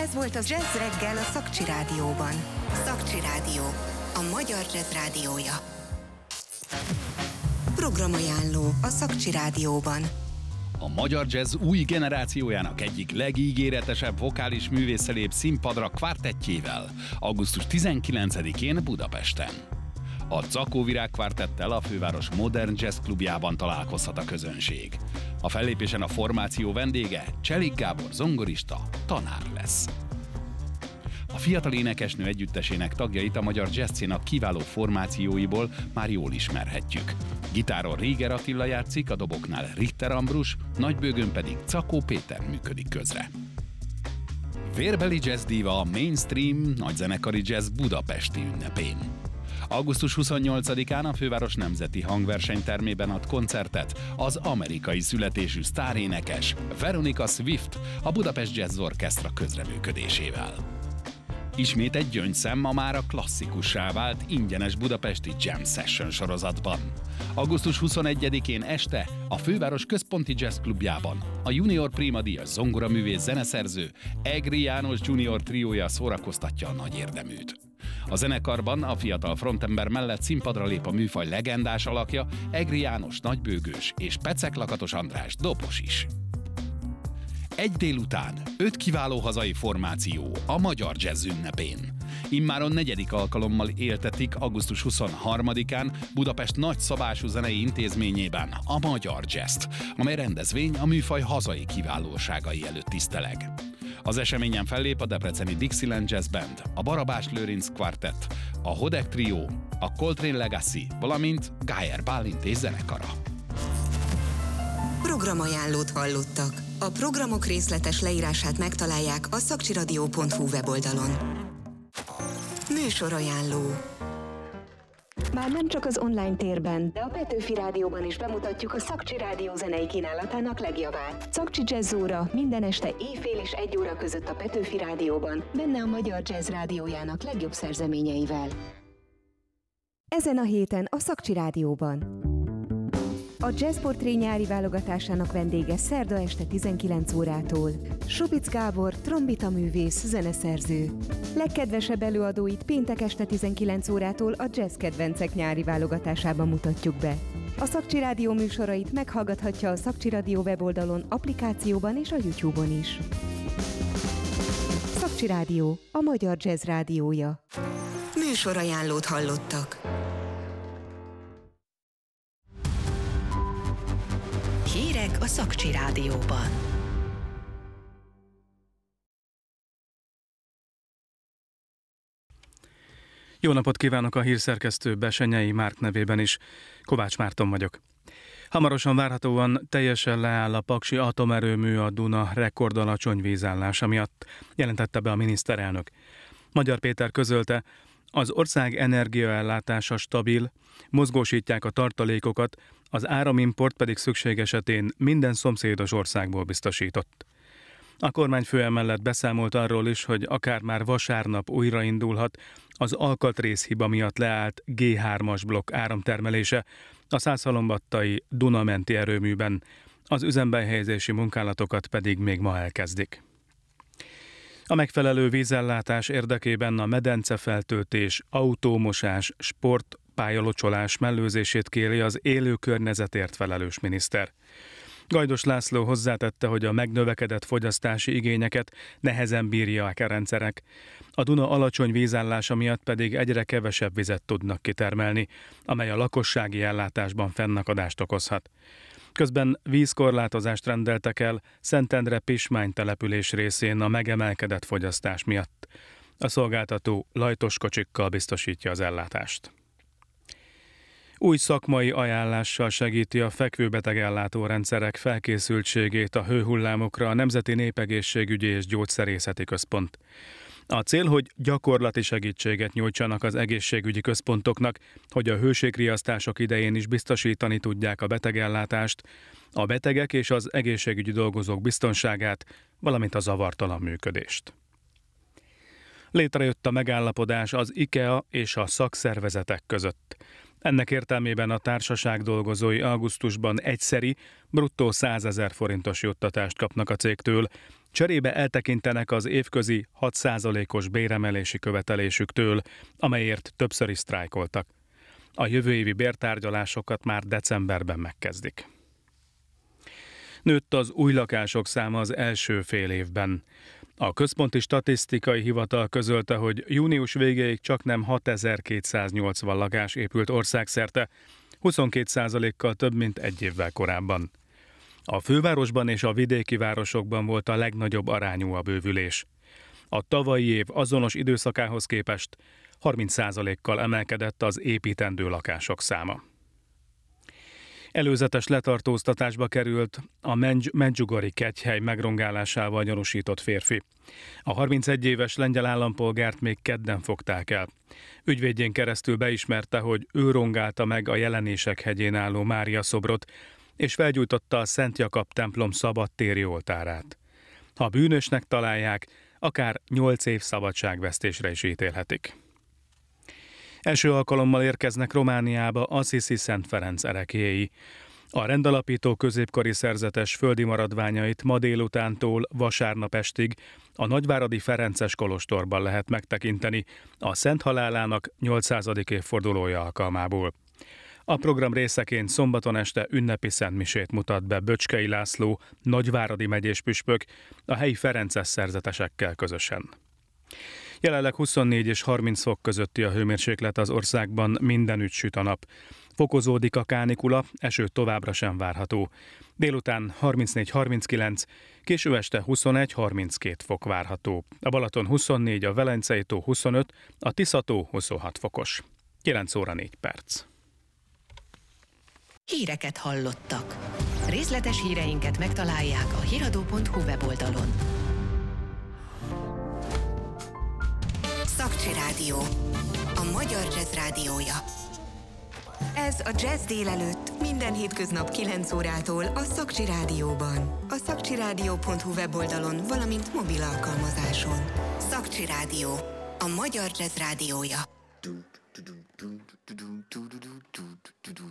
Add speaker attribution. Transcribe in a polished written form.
Speaker 1: Ez volt az Jazz Reggel a Szakcsi Rádióban. Szakcsi Rádió, a magyar jazz rádiója. Programajánló a Szakcsi Rádióban.
Speaker 2: A magyar jazz új generációjának egyik legígéretesebb vokális művésszel lép színpadra kvártettjével, augusztus 19-én Budapesten. A Zakó Virág kvártettel a főváros Modern Jazz klubjában találkozhat a közönség. A fellépésen a formáció vendége Cselik Gábor zongorista, tanár lesz. A fiatal énekesnő együttesének tagjait a magyar jazzszénak kiváló formációiból már jól ismerhetjük. Gitáron Réger Attila játszik, a doboknál Richter Ambrus, nagybőgőn pedig Czakó Péter működik közre. Vérbeli jazz díva a Mainstream nagyzenekari jazz budapesti ünnepén. Augusztus 28-án a főváros nemzeti hangversenytermében ad koncertet az amerikai születésű sztárénekes Veronica Swift a Budapest Jazz Orchestra közreműködésével. Ismét egy gyöngyszem a mára klasszikussá vált ingyenes budapesti Jam Session sorozatban. Augusztus 21-én este a főváros központi jazz klubjában a Junior Prima díjas zongoraművész zeneszerző Egri János Junior triója szórakoztatja a nagy érdeműt. A zenekarban a fiatal frontember mellett színpadra lép a műfaj legendás alakja Egri János nagybőgős és Pecek Lakatos András dobos is. Egy délután 5 kiváló hazai formáció a magyar jazz ünnepén. Immáron 4. alkalommal éltetik augusztus 23-án Budapest nagyszabású zenei intézményében a magyar jazzt, amely rendezvény a műfaj hazai kiválóságai előtt tiszteleg. Az eseményen fellép a debreceni Dixieland Jazz Band, a Barabás Lőrinc Quartet, a Hodek Trio, a Coltrane Legacy, valamint Gájer Bálint és zenekara.
Speaker 1: Programajánlót hallottak. A programok részletes leírását megtalálják a szakcsiradio.hu weboldalon. Műsorajánló. Már nem csak az online térben, de a Petőfi Rádióban is bemutatjuk a Szakcsi Rádió zenei kínálatának legjavát. Szakcsi Jazz óra minden este éjfél és 1 óra között a Petőfi Rádióban, benne a magyar jazz rádiójának legjobb szerzeményeivel. Ezen a héten a Szakcsi Rádióban. A Jazz Portré nyári válogatásának vendége szerda este 19 órától. Subic Gábor, trombitaművész, zeneszerző. Legkedvesebb előadóit péntek este 19 órától a Jazz Kedvencek nyári válogatásában mutatjuk be. A Szakcsi Rádió műsorait meghallgathatja a Szakcsi Rádió weboldalon, applikációban és a YouTube-on is. Szakcsi Rádió, a magyar jazz rádiója. Műsorajánlót hallottak. Hírek a Szakcsi Rádióban.
Speaker 3: Jó napot kívánok a hírszerkesztő Besenyei Márk nevében is. Kovács Márton vagyok. Hamarosan várhatóan teljesen leáll a paksi atomerőmű a Duna rekordalacsony vízállása miatt, jelentette be a miniszterelnök. Magyar Péter közölte, az ország energiaellátása stabil, mozgósítják a tartalékokat, az áramimport pedig szükség esetén minden szomszédos országból biztosított. A kormányfő emellett beszámolt arról is, hogy akár már vasárnap újraindulhat az alkatrészhiba miatt leállt G3-as blokk áramtermelése a Szászhalombattai Duna-menti erőműben, az üzembe helyezési munkálatokat pedig még ma elkezdik. A megfelelő vízellátás érdekében a medencefeltöltés, autómosás, sportpályalocsolás mellőzését kéri az élő környezetért felelős miniszter. Gajdos László hozzátette, hogy a megnövekedett fogyasztási igényeket nehezen bírják a rendszerek. A Duna alacsony vízállása miatt pedig egyre kevesebb vizet tudnak kitermelni, amely a lakossági ellátásban fennakadást okozhat. Közben vízkorlátozást rendeltek el Szentendre-Pismány település részén a megemelkedett fogyasztás miatt. A szolgáltató lajtos kocsikkal biztosítja az ellátást. Új szakmai ajánlással segíti a fekvőbetegellátó rendszerek felkészültségét a hőhullámokra a Nemzeti Népegészségügyi és Gyógyszerészeti Központ. A cél, hogy gyakorlati segítséget nyújtsanak az egészségügyi központoknak, hogy a hőségriasztások idején is biztosítani tudják a betegellátást, a betegek és az egészségügyi dolgozók biztonságát, valamint a zavartalan működést. Létrejött a megállapodás az IKEA és a szakszervezetek között. Ennek értelmében a társaság dolgozói augusztusban egyszeri, bruttó 100 000 forintos juttatást kapnak a cégtől, cserébe eltekintenek az évközi 6%-os béremelési követelésüktől, amelyért többször is sztrájkoltak. A jövő évi bértárgyalásokat már decemberben megkezdik. Nőtt az új lakások száma az első fél évben. A Központi Statisztikai Hivatal közölte, hogy június végéig csaknem 6280 lakás épült országszerte, 22%-kal több, mint egy évvel korábban. A fővárosban és a vidéki városokban volt a legnagyobb arányú a bővülés. A tavalyi év azonos időszakához képest 30%-kal emelkedett az építendő lakások száma. Előzetes letartóztatásba került a Medjugorji kegyhely megrongálásával gyanúsított férfi. A 31 éves lengyel állampolgárt még kedden fogták el. Ügyvédjén keresztül beismerte, hogy ő rongálta meg a Jelenések hegyén álló Mária szobrot, és felgyújtotta a Szent Jakab templom szabadtéri oltárát. Ha bűnösnek találják, akár 8 év szabadságvesztésre is ítélhetik. Első alkalommal érkeznek Romániába Assisi Szent Ferenc ereklyéi. A rendalapító középkori szerzetes földi maradványait ma délutántól vasárnap estig a nagyváradi Ferences kolostorban lehet megtekinteni a szent halálának 800. évfordulója alkalmából. A program részeként szombaton este ünnepi szentmisét mutat be Böcskei László, nagyváradi megyés püspök a helyi ferences szerzetesekkel közösen. Jelenleg 24 és 30 fok közötti a hőmérséklet az országban, mindenütt süt a nap. Fokozódik a kánikula, eső továbbra sem várható. Délután 34-39, késő este 21-32 fok várható. A Balaton 24, a Velencei tó 25, a Tisza-tó 26 fokos. 9 óra 4 perc.
Speaker 4: Híreket hallottak. Részletes híreinket megtalálják a hiradó.hu weboldalon.
Speaker 5: Szakcsi Rádió, a magyar jazz rádiója. Ez a Jazz délelőtt minden hétköznap 9 órától a Szakcsi Rádióban. A szakcsirádió.hu weboldalon, valamint mobil alkalmazáson. Szakcsi Rádió, a magyar jazz rádiója.